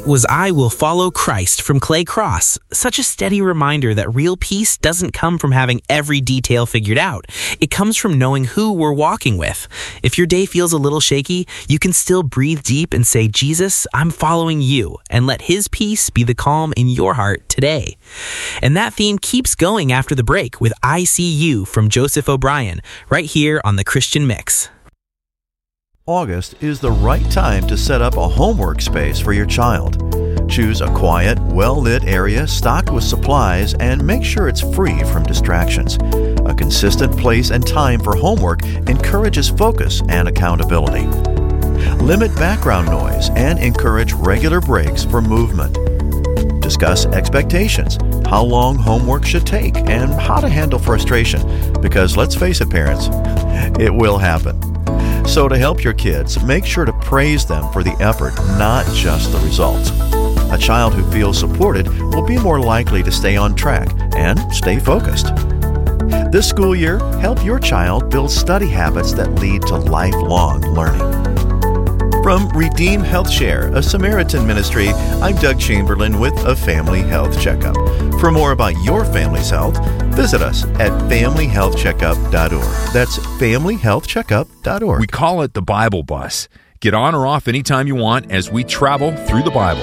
was I Will Follow Christ from Clay Cross. Such a steady reminder that real peace doesn't come from having every detail figured out. It comes from knowing who we're walking with. If your day feels a little shaky, you can still breathe deep and say, Jesus, I'm following you, and let his peace be the calm in your heart today. And that theme keeps going after the break with I See You from Joseph O'Brien, right here on the Christian Mix. August is the right time to set up a homework space for your child. Choose a quiet, well-lit area stocked with supplies and make sure it's free from distractions. A consistent place and time for homework encourages focus and accountability. Limit background noise and encourage regular breaks for movement. Discuss expectations, how long homework should take, and how to handle frustration, because let's face it, parents, it will happen. So to help your kids, make sure to praise them for the effort, not just the results. A child who feels supported will be more likely to stay on track and stay focused. This school year, help your child build study habits that lead to lifelong learning. From Redeem Health Share, a Samaritan ministry, I'm Doug Chamberlain with a Family Health Checkup. For more about your family's health, visit us at familyhealthcheckup.org. That's familyhealthcheckup.org. We call it the Bible Bus. Get on or off anytime you want as we travel through the Bible.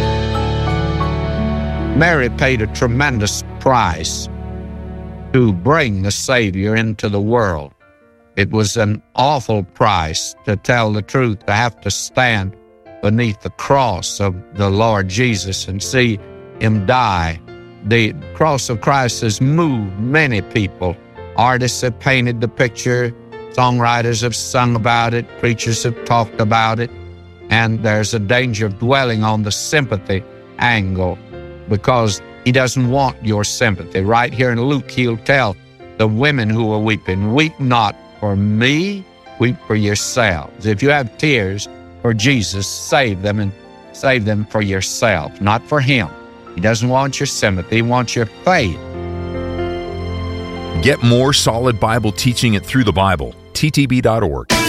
Mary paid a tremendous price to bring the Savior into the world. It was an awful price, to tell the truth, to have to stand beneath the cross of the Lord Jesus and see him die. The cross of Christ has moved many people. Artists have painted the picture, songwriters have sung about it, preachers have talked about it, and there's a danger of dwelling on the sympathy angle because he doesn't want your sympathy. Right here in Luke, he'll tell the women who are weeping, weep not for me, weep for yourselves. If you have tears for Jesus, save them and save them for yourself, not for him. He doesn't want your sympathy, he wants your faith. Get more solid Bible teaching it through the Bible. ttb.org.